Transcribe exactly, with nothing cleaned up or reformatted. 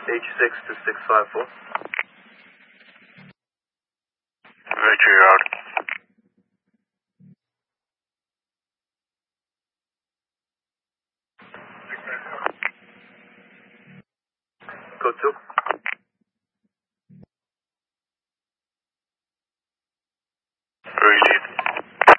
H six to six five four. Victory Road. Code two.